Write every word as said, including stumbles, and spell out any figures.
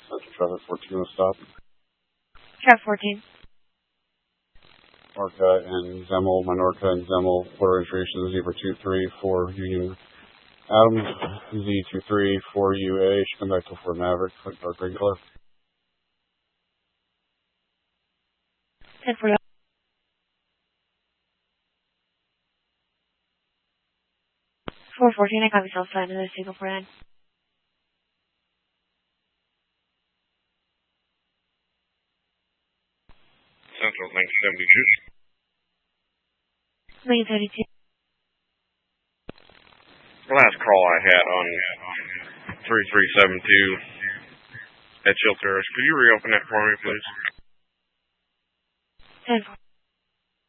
Central Traffic fourteen will stop. Traffic fourteen. Norca and Zemel, Minorca and Zemel, order registration Z for two three four Union Adams, Z two three four U A, should come back to Fort Maverick, dark regular. ten four. four fourteen, I copy south side of the signal for nine. Central link seventy-two. Lane thirty-two. The last call I had on three three seven two at Chilteris. Could you reopen that for me, please? ten four.